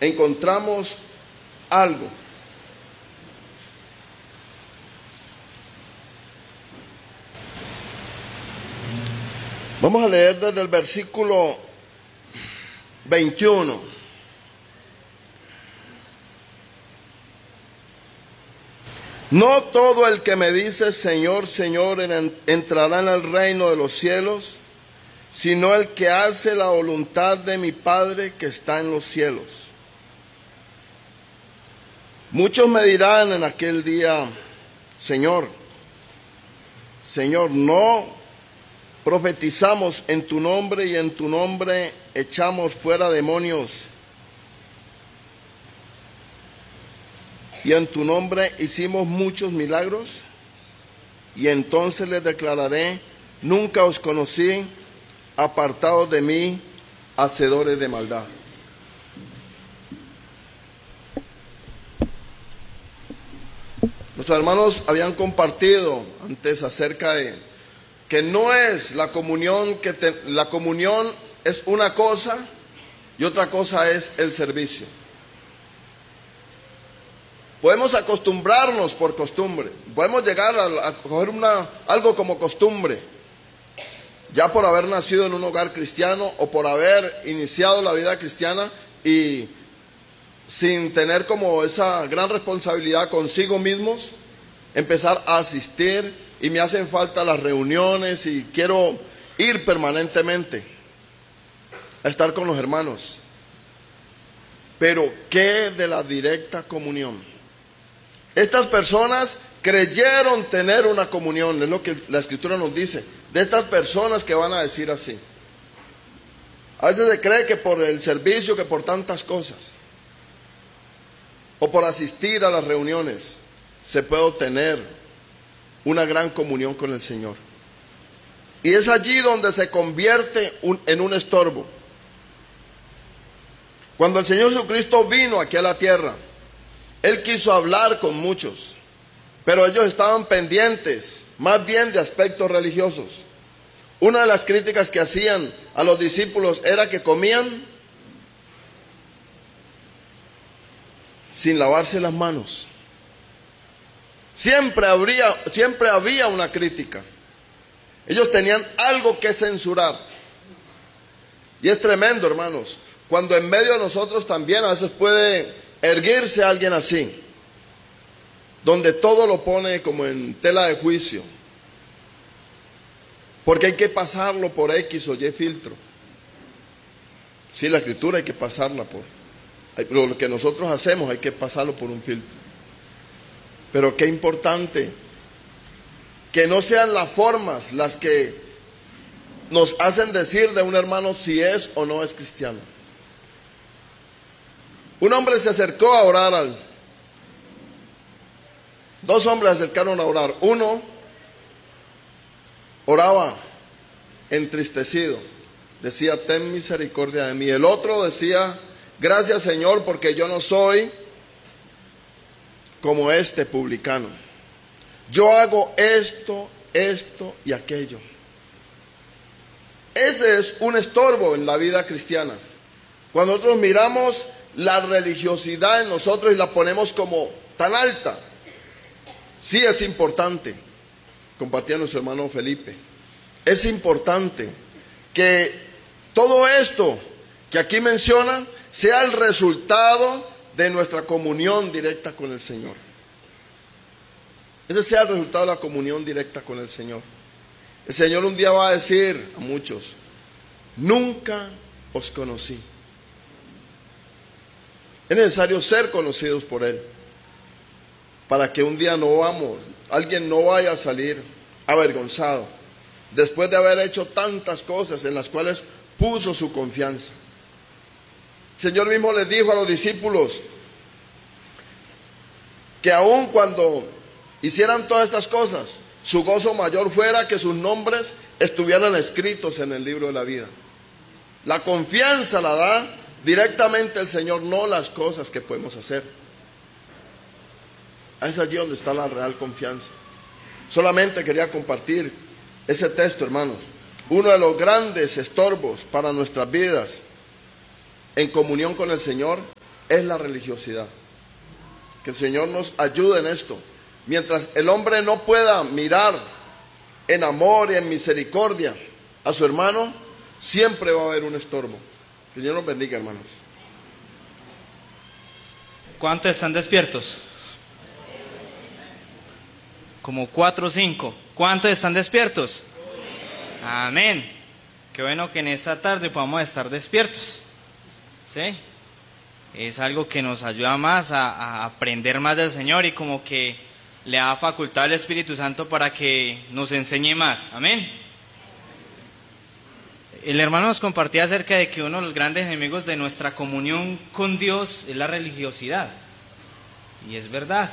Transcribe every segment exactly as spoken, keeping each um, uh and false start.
encontramos algo. Vamos a leer desde el versículo veintiuno. No todo el que me dice Señor, Señor entrará en el reino de los cielos, sino el que hace la voluntad de mi Padre que está en los cielos. Muchos me dirán en aquel día, Señor, Señor, no profetizamos en tu nombre y en tu nombre echamos fuera demonios y en tu nombre hicimos muchos milagros. Y entonces les declararé, nunca os conocí, apartados de mí, hacedores de maldad. Nuestros hermanos habían compartido antes acerca de que no es la comunión, que te, la comunión es una cosa y otra cosa es el servicio. Podemos acostumbrarnos por costumbre, podemos llegar a, a coger una, algo como costumbre, ya por haber nacido en un hogar cristiano o por haber iniciado la vida cristiana y sin tener como esa gran responsabilidad consigo mismos, empezar a asistir. Y me hacen falta las reuniones y quiero ir permanentemente a estar con los hermanos. Pero ¿qué de la directa comunión? Estas personas creyeron tener una comunión, es lo que la Escritura nos dice, de estas personas que van a decir así. A veces se cree que por el servicio, que por tantas cosas, o por asistir a las reuniones, se puede obtener una gran comunión con el Señor. Y es allí donde se convierte un, en un estorbo. Cuando el Señor Jesucristo vino aquí a la tierra, Él quiso hablar con muchos, pero ellos estaban pendientes más bien de aspectos religiosos. Una de las críticas que hacían a los discípulos era que comían sin lavarse las manos. Siempre habría, siempre había una crítica. Ellos tenían algo que censurar. Y es tremendo, hermanos, cuando en medio de nosotros también a veces puede erguirse alguien así, donde todo lo pone como en tela de juicio, porque hay que pasarlo por X o Y filtro. Sí, la Escritura hay que pasarla por, pero lo que nosotros hacemos hay que pasarlo por un filtro. Pero qué importante que no sean las formas las que nos hacen decir de un hermano si es o no es cristiano. Un hombre se acercó a orar al... Dos hombres se acercaron a orar. Uno oraba entristecido. Decía, ten misericordia de mí. El otro decía, gracias Señor porque yo no soy como este publicano. Yo hago esto, esto y aquello. Ese es un estorbo en la vida cristiana. Cuando nosotros miramos la religiosidad en nosotros y la ponemos como tan alta, sí es importante, compartía nuestro hermano Felipe, es importante que todo esto que aquí menciona sea el resultado de nuestra comunión directa con el Señor. Ese sea el resultado de la comunión directa con el Señor. El Señor un día va a decir a muchos, nunca os conocí. Es necesario ser conocidos por Él, para que un día no vamos, alguien no vaya a salir avergonzado, después de haber hecho tantas cosas en las cuales puso su confianza. El Señor mismo les dijo a los discípulos que aun cuando hicieran todas estas cosas, su gozo mayor fuera que sus nombres estuvieran escritos en el libro de la vida. La confianza la da directamente el Señor, no las cosas que podemos hacer. Es allí donde está la real confianza. Solamente quería compartir ese texto, hermanos. Uno de los grandes estorbos para nuestras vidas en comunión con el Señor es la religiosidad. Que el Señor nos ayude en esto. Mientras el hombre no pueda mirar en amor y en misericordia a su hermano, siempre va a haber un estorbo. Que el Señor nos bendiga, hermanos. ¿Cuántos están despiertos? Como cuatro o cinco. ¿Cuántos están despiertos? Amén. Qué bueno que en esta tarde podamos estar despiertos. ¿Sí? Es algo que nos ayuda más a, a aprender más del Señor y como que le da facultad al Espíritu Santo para que nos enseñe más. Amén. El hermano nos compartía acerca de que uno de los grandes enemigos de nuestra comunión con Dios es la religiosidad. Y es verdad.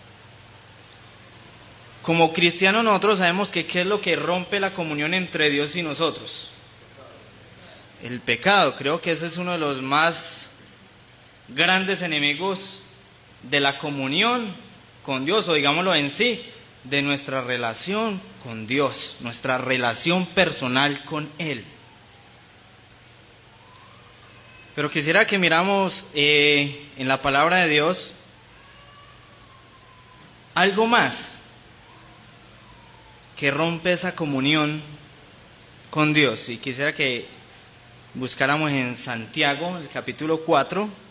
Como cristianos nosotros sabemos que qué es lo que rompe la comunión entre Dios y nosotros. El pecado. Creo que ese es uno de los más grandes enemigos de la comunión con Dios, o digámoslo en sí, de nuestra relación con Dios, nuestra relación personal con Él. Pero quisiera que miramos eh, en la palabra de Dios algo más que rompe esa comunión con Dios. Y quisiera que buscáramos en Santiago, el capítulo cuatro,